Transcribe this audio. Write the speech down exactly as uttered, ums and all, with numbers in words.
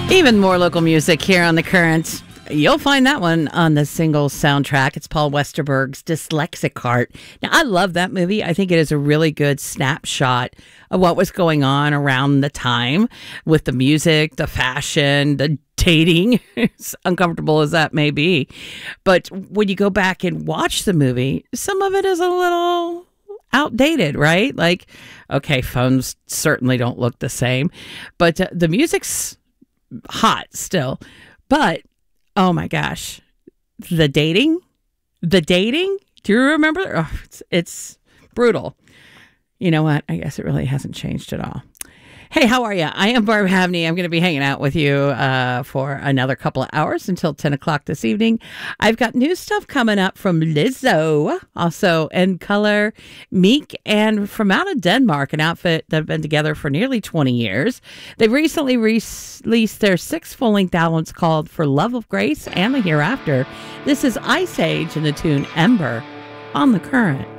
Even more local music here on The Current. You'll find that one on the single soundtrack. It's Paul Westerberg's Dyslexic Heart. Now, I love that movie. I think it is a really good snapshot of what was going on around the time with the music, the fashion, the dating, as uncomfortable as that may be. But when you go back and watch the movie, some of it is a little outdated, right? Like, okay, phones certainly don't look the same, but uh, the music's hot still. But oh my gosh, the dating, the dating. Do you remember? Oh, it's, it's brutal. You know what? I guess it really hasn't changed at all. Hey, how are you? I am Barb Havney. I'm going to be hanging out with you uh, for another couple of hours until ten o'clock this evening. I've got new stuff coming up from Lizzo, also in color, Meek, and from out of Denmark, an outfit that have been together for nearly twenty years. They've recently re- released their sixth full-length albums called For Love of Grace and the Hereafter. This is Ice Age and the tune Ember on The Current.